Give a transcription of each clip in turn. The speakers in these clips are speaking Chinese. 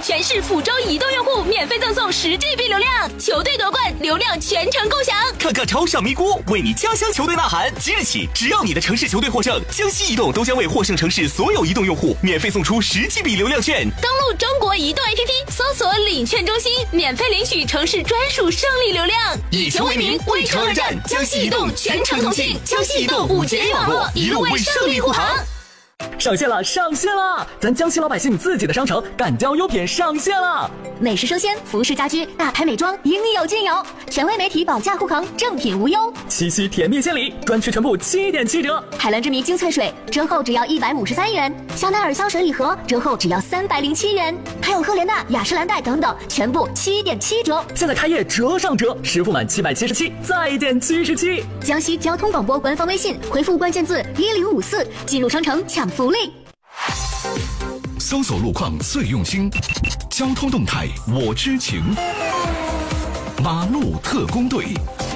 全市抚州移动用户免费赠送10GB 流量，球队夺冠流量全程共享。 看看超上咪咕，为你家乡球队呐喊！即日起，只要你的城市球队获胜，江西移动都将为获胜城市所有移动用户免费送出10GB 流量券。 登录中国移动 APP， 搜索领券中心，免费领取城市专属胜利流量。 以球为名，为城而战，江西移动全程同庆，江西移动5节网络，一路为胜利护航。 上线了，上线了！咱江西老百姓自己的商城敢交优品上线了。 美食生鲜、服饰家居、大牌美妆，应有尽有。权威媒体保价护航，正品无忧。 七夕甜蜜献礼，专区全部7.7折。 海蓝之谜精粹水，折后只要153元。香奈儿香水礼盒，折后只要307元。还有赫莲娜、雅诗兰黛等等，全部7.7折。 现在开业折上折，实付满777，再减77。 江西交通广播官方微信，回复关键字1054，进入商城抢福利。 搜索路况最用心，交通动态我知情。马路特工队。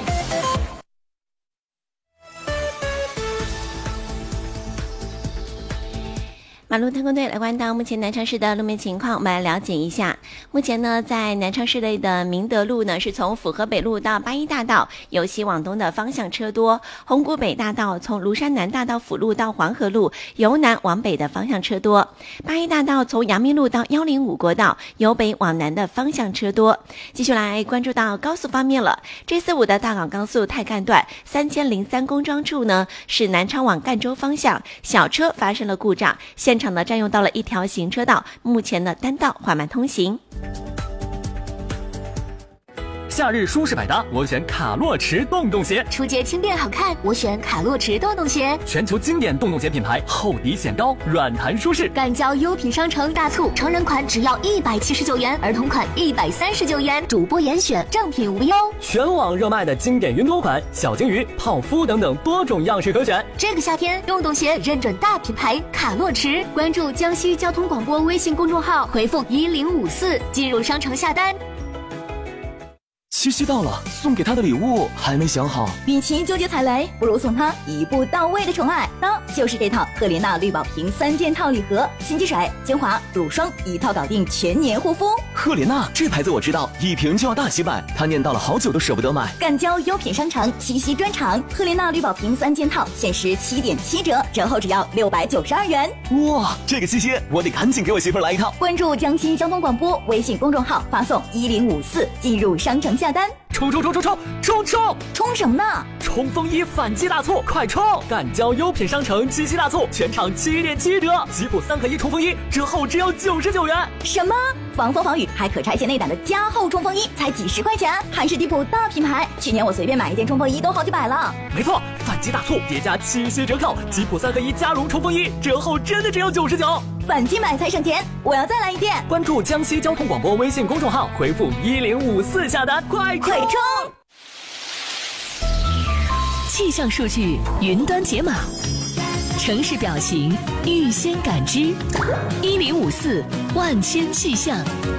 马路特工队来关到目前南昌市的路面情况，我们来了解一下。目前呢，在南昌市内的明德路呢，是从府河北路到八一大道由西往东的方向车多；红谷北大道从庐山南大道辅路到黄河路由南往北的方向车多；八一大道从阳明路到105国道由北往南的方向车多。继续来关注到高速方面了，G45的大港高速太干段3003公庄处呢，是南昌往赣州方向小车发生了故障，现场呢占用到了一条行车道，目前呢单道缓慢通行。 夏日舒适百搭，我选卡洛驰洞洞鞋； 出街轻便好看，我选卡洛驰洞洞鞋。 全球经典洞洞鞋品牌，厚底显高，软弹舒适。 敢交优品商城大促，成人款只要179元，儿童款139元，主播严选，正品无忧。 全网热卖的经典云朵款，小金鱼、泡芙等等多种样式可选。 这个夏天，洞洞鞋认准大品牌卡洛驰，关注江西交通广播微信公众号，回复1054，进入商城下单。 七夕到了，送给他的礼物还没想好。 与其纠结踩雷，不如送他一步到位的宠爱，那就是这套赫莲娜绿宝瓶3件套礼盒，心机水、精华、乳霜一套搞定，全年护肤。 赫莲娜这牌子我知道，一瓶就要大几百，他念叨了好久都舍不得买。 敢交优品商城七夕专场，赫莲娜绿宝瓶3件套限时7.7折，折后只要692元。 哇，这个七夕我得赶紧给我媳妇来一套。 关注江西交通广播微信公众号，发送1054进入商城下单。 冲什么呢？冲锋衣反季大促，快冲！敢交优品商城七夕大促，全场7.7折，吉普3合1冲锋衣折后只要99元。 什么？防风防雨还可拆卸内胆的加厚冲锋衣才几十块钱，韩式地普大品牌，去年我随便买一件冲锋衣都好几百了。 没错，反季大促叠加七夕折扣，吉普3合1加绒冲锋衣折后真的只要99。 反季买才省钱，我要再来一件。 关注江西交通广播微信公众号，回复1054下单，快冲！ 气象数据云端解码，城市表情预先感知，1054万千气象。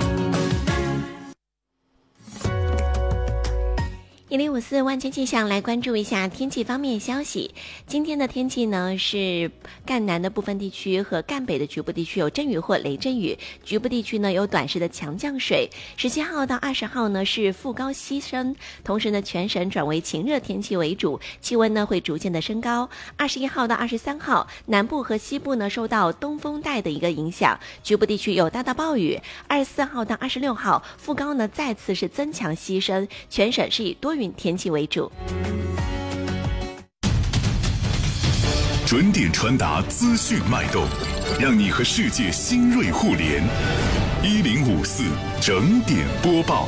1054万千气象来关注一下天气方面消息。今天的天气呢是赣南的部分地区和赣北的局部地区有阵雨或雷阵雨，局部地区呢有短时的强降水。17号到20号呢是副高西升，同时呢全省转为晴热天气为主，气温呢会逐渐的升高。21号到23号，南部和西部呢受到东风带的一个影响，局部地区有大到暴雨。24号到26号，副高呢再次是增强西升，全省是以多云天气为主。 准点传达资讯脉动，让你和世界新锐互联。1054整点播报。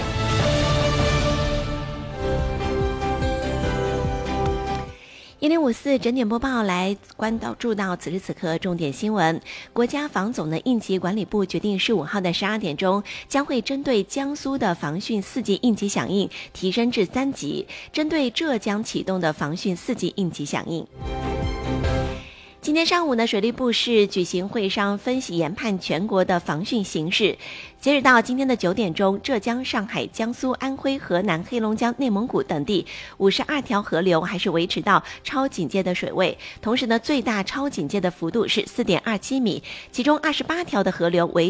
1054整点播报来注到此时此刻重点新闻。国家防总的应急管理部决定15号的12点钟将会针对江苏的防汛4级应急响应提升至3级，针对浙江启动的防汛4级应急响应。今天上午呢，水利部是举行会商分析研判全国的防汛形势。截止到今天的9点钟，浙江、上海、江苏、安徽、河南、黑龙江、内蒙古等地52条河流还是维持到超警戒的水位，同时呢，最大超警戒的幅度是4.27米，其中28条的河流为